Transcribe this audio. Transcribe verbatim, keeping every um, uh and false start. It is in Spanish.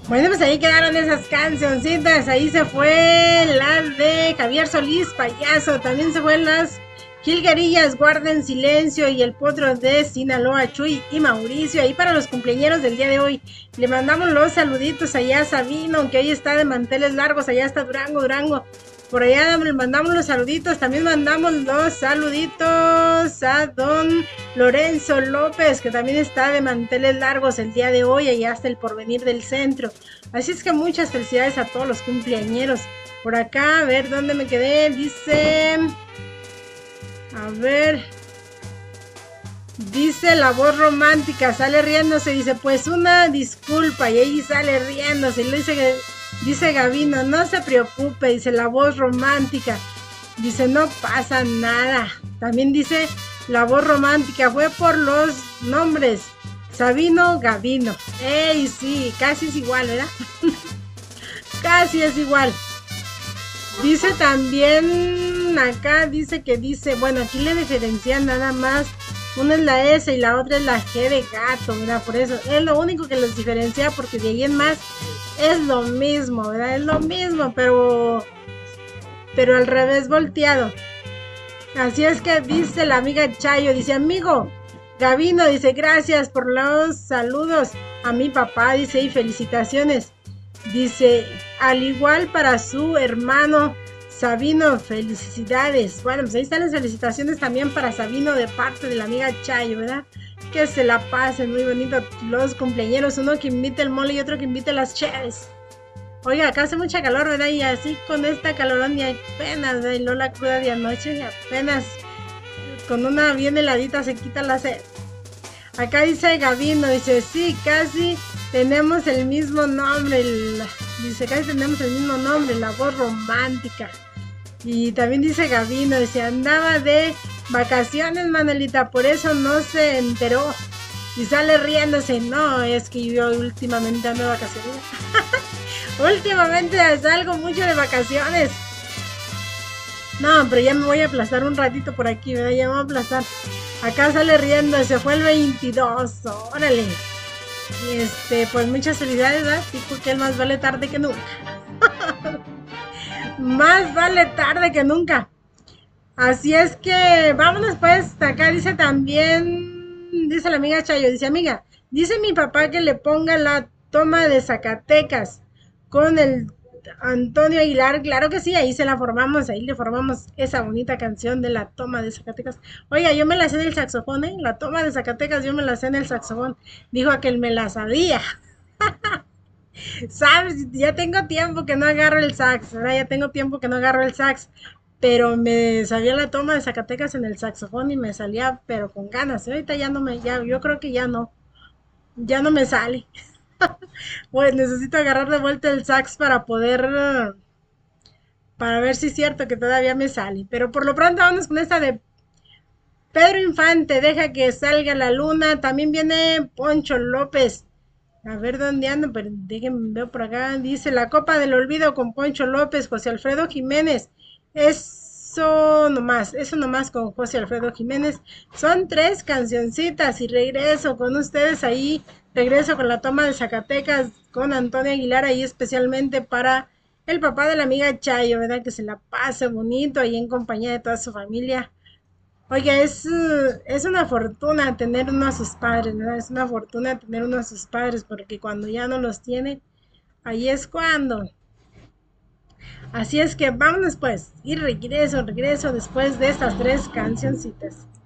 Bueno, pues ahí quedaron esas cancioncitas. Ahí se fue la de Javier Solís, Payaso. También se fue las Jilguerillas, Guarden Silencio y el Potro de Sinaloa, Chuy y Mauricio. Ahí para los cumpleaños del día de hoy. Le mandamos los saluditos allá a Sabino, aunque hoy está de manteles largos. Allá está Durango, Durango. Por allá le mandamos los saluditos. También mandamos los saluditos a don Lorenzo López, que también está de manteles largos el día de hoy, allá hasta el Porvenir del Centro. Así es que muchas felicidades a todos los cumpleañeros. Por acá, a ver dónde me quedé. Dice... A ver... Dice la voz romántica, sale riéndose. Dice, pues una disculpa. Y ahí sale riéndose. Y le dice que... Dice Gavino, no se preocupe, dice la voz romántica. Dice, no pasa nada. También dice, la voz romántica fue por los nombres. Sabino, Gavino. ¡Ey, sí! Casi es igual, ¿verdad? Casi es igual. Dice también, acá dice que dice, bueno, aquí le diferencian nada más. Una es la S y la otra es la G de gato, ¿verdad? Por eso es lo único que los diferencia, porque de ahí en más es lo mismo, ¿verdad? Es lo mismo, pero pero al revés volteado. Así es que dice la amiga Chayo, dice, amigo Gavino, dice, gracias por los saludos a mi papá, dice, y felicitaciones. Dice, al igual para su hermano Sabino, felicidades. Bueno, pues ahí están las felicitaciones también para Sabino de parte de la amiga Chayo, ¿verdad? Que se la pasen muy bonito los cumpleañeros, uno que invite el mole y otro que invite las cheves. Oiga, acá hace mucha calor, ¿verdad? Y así con esta calorón y apenas, ¿verdad? Y no la cruda de anoche, y apenas con una bien heladita se quita la sed. Acá dice Gavino, dice, sí, casi tenemos el mismo nombre, el, dice, casi tenemos el mismo nombre, la voz romántica. Y también dice Gavino, dice, andaba de vacaciones, Manuelita, por eso no se enteró. Y sale riéndose, no, es que yo últimamente ando de vacaciones. Últimamente salgo mucho de vacaciones. No, pero ya me voy a aplastar un ratito por aquí, ¿verdad? Ya me voy a aplastar. Acá sale riendo, se fue el veintidós, órale. Y este, pues muchas felicidades, ¿verdad? Tipo que el más vale tarde que nunca. Más vale tarde que nunca. Así es que vámonos pues. Acá dice también, dice la amiga Chayo, dice, amiga, dice mi papá que le ponga la toma de Zacatecas con el Antonio Aguilar. Claro que sí, ahí se la formamos, ahí le formamos esa bonita canción de la toma de Zacatecas. Oiga, yo me la sé del saxofón, ¿eh? La toma de Zacatecas yo me la sé en el saxofón. Dijo aquel me la sabía. ¿Sabes? Ya tengo tiempo que no agarro el sax, ¿verdad? Ya tengo tiempo que no agarro el sax, pero me sabía la toma de Zacatecas en el saxofón y me salía, pero con ganas. ¿Eh? Ahorita ya no me, ya, yo creo que ya no, ya no me sale. Pues necesito agarrar de vuelta el sax para poder, uh, para ver si es cierto que todavía me sale. Pero por lo pronto vamos con esta de Pedro Infante, deja que salga la luna. También viene Poncho López. A ver dónde ando, pero déjenme ver por acá. Dice La Copa del Olvido con Poncho López, José Alfredo Jiménez. Eso nomás, eso nomás con José Alfredo Jiménez. Son tres cancioncitas y regreso con ustedes ahí. Regreso con la toma de Zacatecas con Antonio Aguilar ahí especialmente para el papá de la amiga Chayo, ¿verdad? Que se la pase bonito ahí en compañía de toda su familia. Oye, es, uh, es una fortuna tener uno a sus padres, ¿verdad? Es una fortuna tener uno a sus padres porque cuando ya no los tiene, ahí es cuando. Así es que vámonos pues y regreso, regreso después de estas tres cancioncitas.